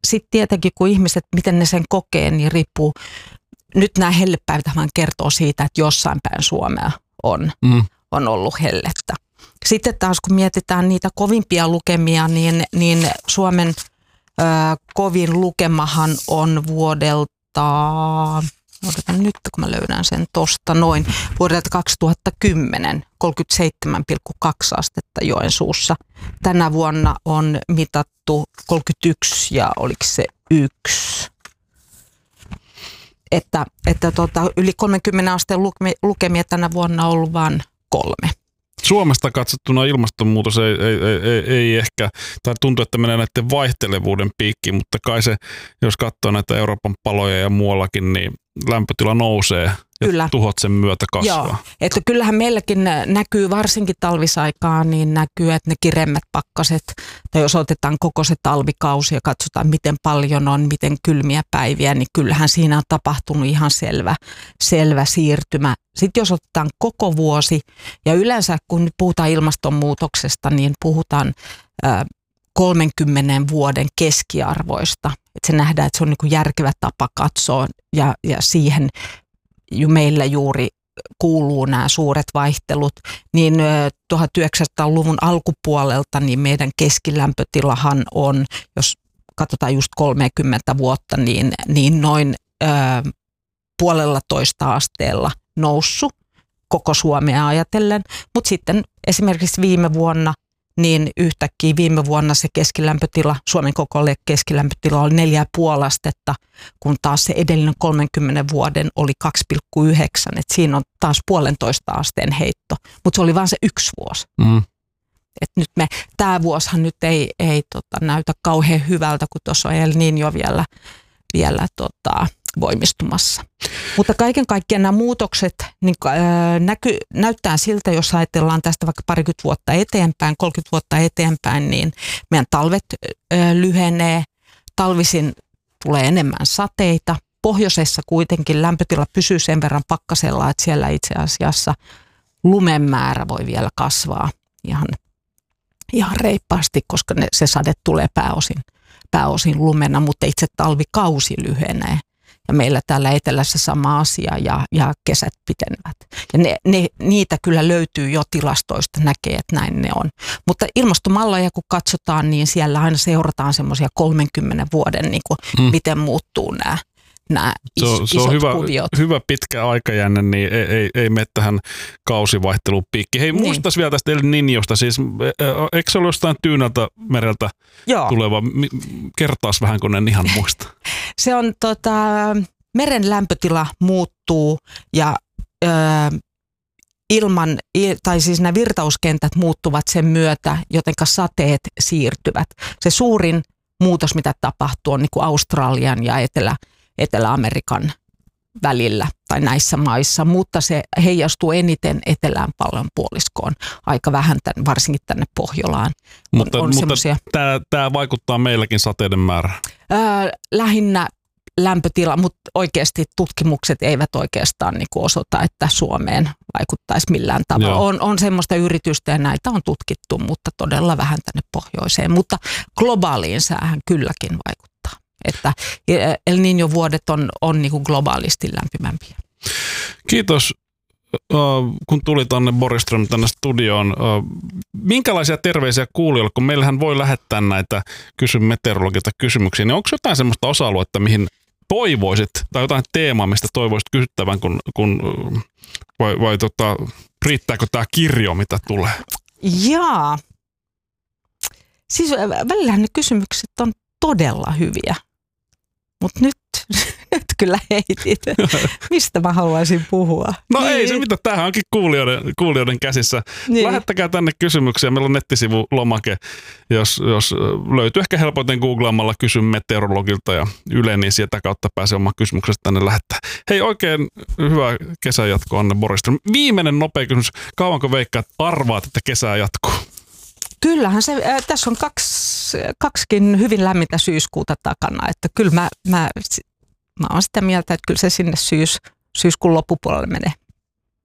sitten tietenkin, kun ihmiset, miten ne sen kokee, niin riippuu. Nyt nämä hellepäiväthän kertoo siitä, että jossain päin Suomea on ollut hellettä. Sitten taas, kun mietitään niitä kovimpia lukemia, niin Suomen kovin lukemahan on vuodelta, odotan nyt, kun mä löydän sen tosta noin, vuodelta 2010, 37,2 astetta Joensuussa. Tänä vuonna on mitattu 31 ja oliko se 1. Että yli 30 asteen lukemia tänä vuonna on ollut vain 3. Suomesta katsottuna ilmastonmuutos ei ehkä, tai tuntuu, että menee näiden vaihtelevuuden piikkiin, mutta kai se, jos katsoo näitä Euroopan paloja ja muuallakin, niin lämpötila nousee ja tuhot sen myötä kasvaa. Joo, että kyllähän meilläkin näkyy varsinkin talvisaikaan, niin näkyy, että ne kiremmät pakkaset, tai jos otetaan koko se talvikausi ja katsotaan, miten paljon on, miten kylmiä päiviä, niin kyllähän siinä on tapahtunut ihan selvä siirtymä. Sitten jos otetaan koko vuosi, ja yleensä kun nyt puhutaan ilmastonmuutoksesta, niin puhutaan 30 vuoden keskiarvoista. Että se nähdään, että se on niin kuin järkevä tapa katsoa, ja siihen meillä juuri kuuluu nämä suuret vaihtelut, niin 1900-luvun alkupuolelta niin meidän keskilämpötilahan on, jos katsotaan just 30 vuotta, niin noin 1,5 asteella noussut koko Suomea ajatellen, mutta sitten esimerkiksi viime vuonna, niin yhtäkkiä viime vuonna se keskilämpötila, Suomen koko keskilämpötila oli 4,5 astetta, kun taas se edellinen 30 vuoden oli 2,9, että siinä on taas 1,5 asteen heitto, mutta se oli vain se 1 vuosi. Et nyt tämä vuosihan nyt ei näytä kauhean hyvältä, kun tuossa on El Niño vielä voimistumassa. Mutta kaiken kaikkiaan nämä muutokset niin, näyttää siltä, jos ajatellaan tästä vaikka 30 vuotta eteenpäin, 30 vuotta eteenpäin, niin meidän talvet lyhenee, talvisin tulee enemmän sateita. Pohjoisessa kuitenkin lämpötila pysyy sen verran pakkasella, että siellä itse asiassa lumen määrä voi vielä kasvaa ihan reippaasti, koska se sade tulee pääosin lumena, mutta itse talvikausi lyhenee. Ja meillä täällä etelässä sama asia ja kesät pitenevät. Ja niitä kyllä löytyy jo tilastoista, näkee, että näin ne on. Mutta ilmastomalleja kun katsotaan, niin siellä aina seurataan semmoisia 30 vuoden, niin kuin, miten muuttuu nämä se on hyvä pitkä aikajänne, niin ei mene tähän kausivaihteluun piikki. Hei, muistas vielä tästä El Niñosta, siis eikö se ole jostain Tyyneltä mereltä tuleva? Kertaas vähän, kun en ihan muista. Se on meren lämpötila muuttuu ja siis nämä virtauskentät muuttuvat sen myötä, jotenka sateet siirtyvät. Se suurin muutos, mitä tapahtuu, on niin kuin Australian ja Etelä-Amerikan välillä tai näissä maissa, mutta se heijastuu eniten etelään pallonpuoliskoon, aika vähän varsinkin tänne Pohjolaan. Mutta tämä vaikuttaa meilläkin sateiden määrään? Lähinnä lämpötila, mutta oikeasti tutkimukset eivät oikeastaan niin kuin osoita, että Suomeen vaikuttaisi millään tavalla. On semmoista yritystä ja näitä on tutkittu, mutta todella vähän tänne pohjoiseen, mutta globaaliin säähän kylläkin vaikuttaa. Että El Niño-vuodet on niin kuin globaalisti lämpimämpiä. Kiitos, kun tuli Borgström tänne studioon. Minkälaisia terveisiä kuulijoille, kun meillähän voi lähettää näitä meteorologilta kysymyksiä, niin onko jotain semmoista osa-aluetta, mihin toivoisit, tai jotain teemaa, mistä toivoisit kysyttävän, vai riittääkö tämä kirjo, mitä tulee? Jaa. Siis välillähän ne kysymykset on todella hyviä, mutta nyt kyllä heitit. Mistä mä haluaisin puhua? No niin. Ei se mitä, tämähän onkin kuulijoiden käsissä. Niin. Lähettäkää tänne kysymyksiä. Meillä on nettisivulomake, jos löytyy ehkä helpoiten googlaamalla kysy meteorologilta ja Yle, niin sieltä kautta pääsee oman kysymyksestä tänne lähettää. Hei, oikein hyvää kesän jatkoa, Anne Borgström. Viimeinen nopea kysymys. Kauanko veikkaat arvaat, että kesää jatkuu? Kyllähän se, tässä on kaksikin hyvin lämmintä syyskuuta takana, että kyllä mä oon sitä mieltä, että kyllä se sinne syyskuun loppupuolelle menee.